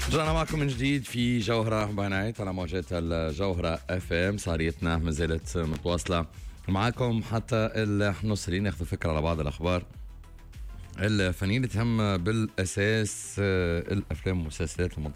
رجعنا معكم من جديد في جوهرة باي نايت على موجات الجوهرة اف ام. صاريتنا ما زالت متواصلة معكم حتى النص الليل، ناخذ فكرة على بعض الأخبار الفنية اللي تهم بالأساس الأفلام والمسلسلات